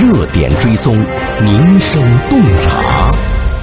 热点追踪，民生洞察。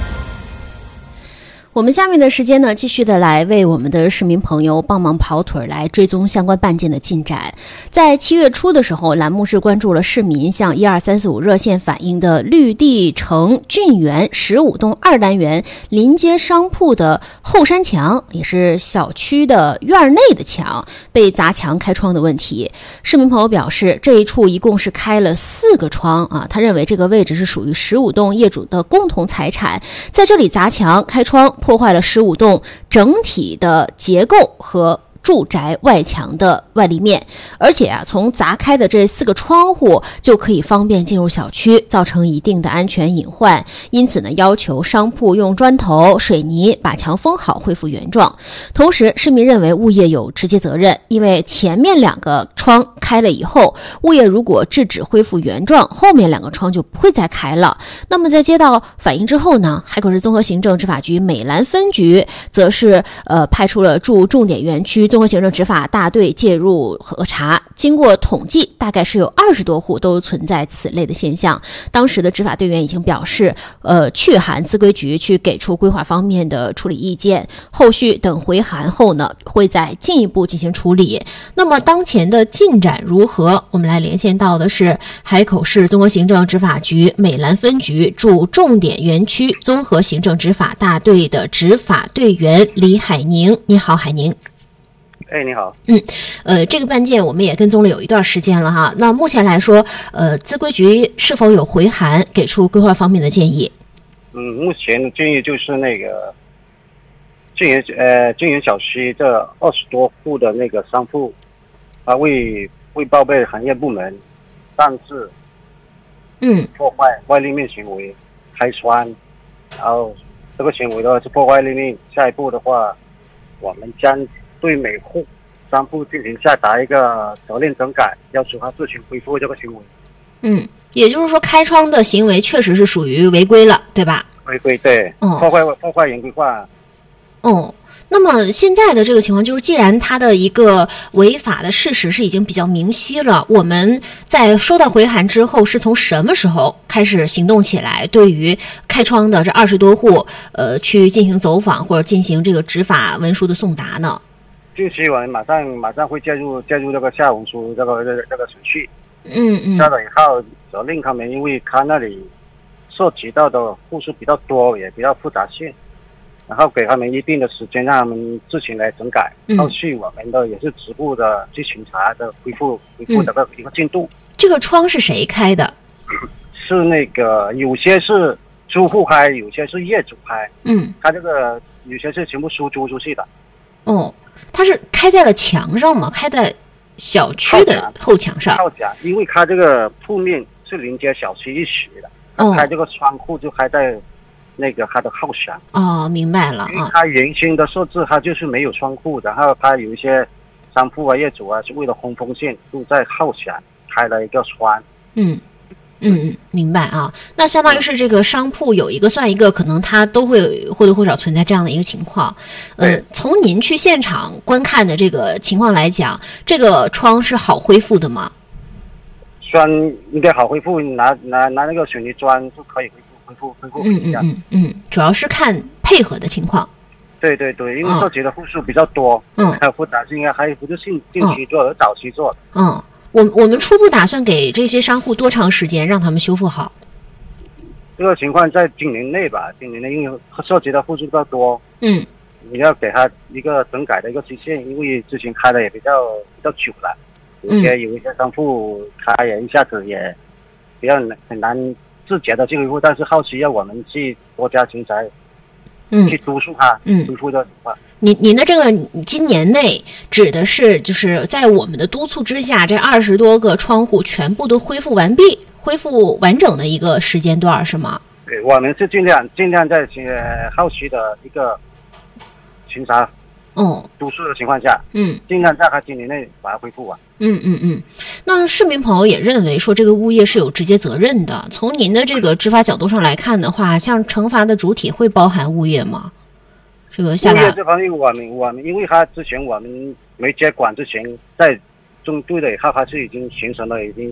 我们下面的时间呢，继续的来为我们的市民朋友帮忙跑腿来追踪相关办件的进展。在7月初的时候，栏目是关注了市民向12345热线反映的绿地城俊园15栋2单元临街商铺的后山墙，也是小区的院内的墙被砸墙开窗的问题。市民朋友表示，这一处一共是开了4个窗啊，他认为这个位置是属于15栋业主的共同财产，在这里砸墙开窗，破坏了15栋整体的结构和住宅外墙的外立面，而且从砸开的这4个窗户就可以方便进入小区，造成一定的安全隐患。因此呢，要求商铺用砖头、水泥把墙封好，恢复原状。同时，市民认为物业有直接责任，因为前面2个窗开了以后，物业如果制止恢复原状，后面2个窗就不会再开了。那么在接到反映之后呢，海口市综合行政执法局美兰分局则是派出了驻重点园区综合行政执法大队介入核查，经过统计，大概是有20多户都存在此类的现象。当时的执法队员已经表示，去函资规局去给出规划方面的处理意见，后续等回函后呢，会再进一步进行处理。那么当前的进展如何？我们来连线到的是海口市综合行政执法局美兰分局驻重点园区综合行政执法大队的执法队员李海宁。你好，海宁。 你好。 这个办件我们也跟踪了有一段时间了哈。那目前来说，资规局是否有回函给出规划方面的建议？ 目前的建议就是那个晋源小区这20多户的那个商铺，未报备行业部门，但是破坏外立面行为，开窗，然后这个行为的话是破坏立面。下一步的话，我们将对每户商铺进行下达一个责任整改，要求他自行恢复这个行为。 也就是说，开窗的行为确实是属于违规了，对吧？ 违规，对，破坏原规划。 那么现在的这个情况就是，既然他的一个违法的事实是已经比较明晰了，我们在收到回函之后，是从什么时候开始行动起来，对于开窗的这20多户，去进行走访或者进行这个执法文书的送达呢？ 近期我们马上会介入这个下文书这个程序。下了以后，责令他们，因为他那里涉及到的户数比较多，也比较复杂性，然后给他们一定的时间，让他们自行来整改。后续我们的也是逐步的去巡查的恢复这个一个进度。 这个窗是谁开的？ 是那个有些是租户开，有些是业主开。他这个有些是全部出租出去的。 它是开在了墙上吗？开在小区的后墙上？ 后墙，因为它这个铺面是临接小区一起的，开这个窗户就开在那个它的后墙。 明白了。 因为它原先的设置它就是没有窗户，然后它有一些商铺业主是为了通风线，就在后墙开了一个窗。 明白啊。那相当于是这个商铺有一个算一个，可能它都会或多或少存在这样的一个情况。从您去现场观看的这个情况来讲，这个窗是好恢复的吗？ 砖应该好恢复，拿那个水泥砖就可以恢复。 主要是看配合的情况。 对，因为涉及的户数比较多，还有复杂性，还有不是近期做的，早期做的。 我们初步打算给这些商户多长时间让他们修复好？ 这个情况在今年内吧，因为涉及的户数比较多，你要给他一个整改的一个期限，因为之前开的也比较久了，有一些商户他也一下子也比较很难自觉的去恢复，但是后期要我们去多加人才，去督促他恢复的情况。 您的这个今年内指的是就是在我们的督促之下，这20多个窗户全部都恢复完毕、恢复完整的一个时间段是吗？ 对，我们是尽量在后期的一个巡查督促的情况下，尽量在他今年内把它恢复完。 那市民朋友也认为说这个物业是有直接责任的。从您的这个执法角度上来看的话，像惩罚的主体会包含物业吗？这个下来物业这方面，我们因为他之前我们没接管之前，在中队的以后，他是已经形成了已经